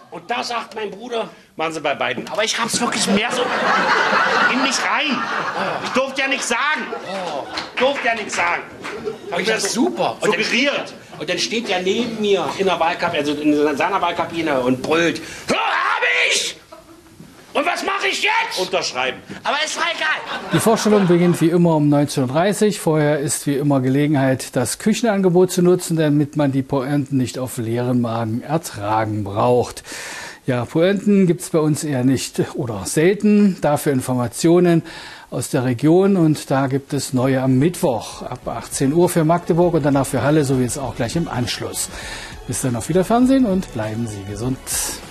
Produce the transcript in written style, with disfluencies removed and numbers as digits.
Und da sagt mein Bruder, machen Sie bei beiden. Aber ich hab's wirklich mehr so in mich rein. Ich durfte ja nichts sagen. Aber das ist super. Und Suggeriert. Und dann steht der neben mir in der Wahlkabine, also in seiner Wahlkabine und brüllt. So hab ich! Und was mache ich jetzt? Unterschreiben. Aber ist doch egal. Die Vorstellung beginnt wie immer um 19:30 Uhr. Vorher ist wie immer Gelegenheit, das Küchenangebot zu nutzen, damit man die Pointen nicht auf leeren Magen ertragen braucht. Ja, Pointen gibt es bei uns eher nicht oder selten. Dafür Informationen aus der Region und da gibt es neue am Mittwoch ab 18 Uhr für Magdeburg und danach für Halle, so wie es auch gleich im Anschluss. Bis dann, auf Wiederfernsehen und bleiben Sie gesund.